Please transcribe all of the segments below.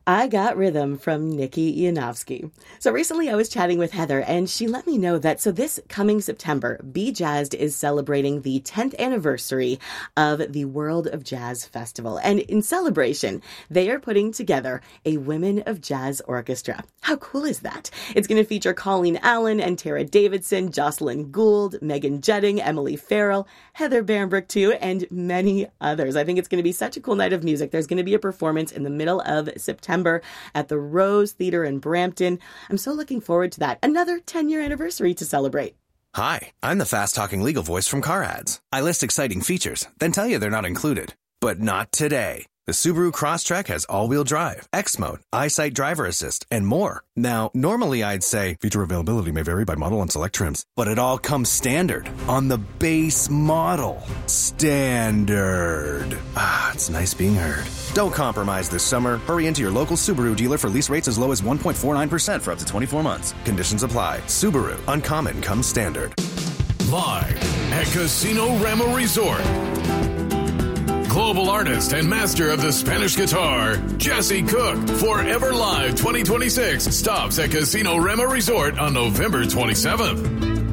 I Got Rhythm from Nikki Yanovsky. So recently I was chatting with Heather and she let me know that this coming September, Be Jazzed is celebrating the 10th anniversary of the World of Jazz Festival. And in celebration, they are putting together a Women of Jazz Orchestra. How cool is that? It's going to feature Colleen Allen and Tara Davidson, Jocelyn Gould, Megan Jetting, Emily Farrell, Heather Bambrick too, and many others. I think it's going to be such a cool night of music. There's going to be a performance in the middle of September at the Rose Theatre in Brampton. I'm so looking forward to that. Another 10-year anniversary to celebrate. Hi, I'm the fast-talking legal voice from Car Ads. I list exciting features, then tell you they're not included. But not today. The Subaru Crosstrek has all-wheel drive, X-Mode, EyeSight Driver Assist, and more. Now, normally I'd say feature availability may vary by model and select trims, but it all comes standard on the base model. Standard. It's nice being heard. Don't compromise this summer. Hurry into your local Subaru dealer for lease rates as low as 1.49% for up to 24 months. Conditions apply. Subaru. Uncommon comes standard. Live at Casino Rama Resort. Global artist and master of the Spanish guitar, Jesse Cook, Forever Live 2026 stops at Casino Rama Resort on November 27th.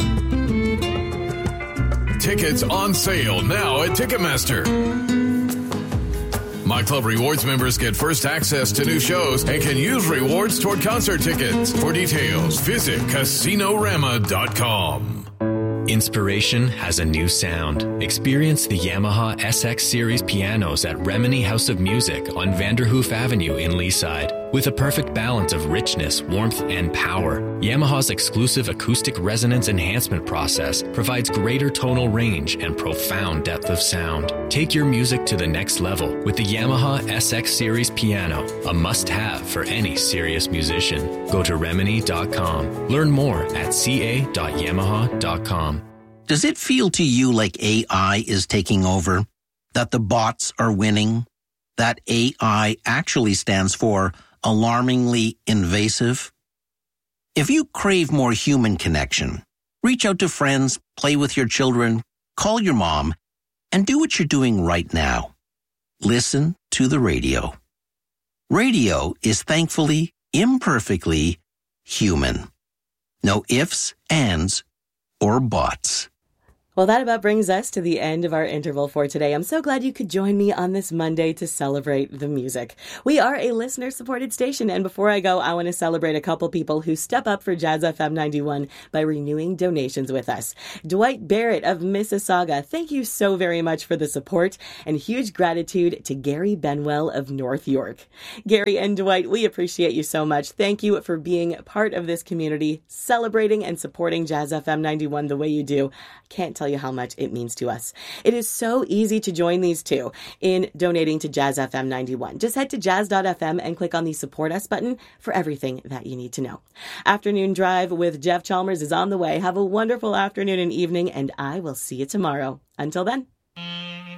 Tickets on sale now at Ticketmaster. My Club Rewards members get first access to new shows and can use rewards toward concert tickets. For details, visit CasinoRama.com. Inspiration has a new sound. Experience the Yamaha SX Series pianos at Remini House of Music on Vanderhoof Avenue in Leaside. With a perfect balance of richness, warmth, and power, Yamaha's exclusive acoustic resonance enhancement process provides greater tonal range and profound depth of sound. Take your music to the next level with the Yamaha SX Series piano, a must-have for any serious musician. Go to Remini.com. Learn more at ca.yamaha.com. Does it feel to you like AI is taking over? That the bots are winning? That AI actually stands for alarmingly invasive? If you crave more human connection, reach out to friends, play with your children, call your mom, and do what you're doing right now. Listen to the radio. Radio is thankfully, imperfectly human. No ifs, ands, or buts. Well, that about brings us to the end of our interval for today. I'm so glad you could join me on this Monday to celebrate the music. We are a listener-supported station, and before I go, I want to celebrate a couple people who step up for Jazz FM 91 by renewing donations with us. Dwight Barrett of Mississauga, thank you so very much for the support, and huge gratitude to Gary Benwell of North York. Gary and Dwight, we appreciate you so much. Thank you for being part of this community, celebrating and supporting Jazz FM 91 the way you do. I can't tell you how much it means to us. It is so easy to join these two in donating to Jazz FM 91. Just head to jazz.fm and click on the Support Us button for everything that you need to know. Afternoon Drive with Jeff Chalmers is on the way. Have a wonderful afternoon and evening, and I will see you tomorrow. Until then.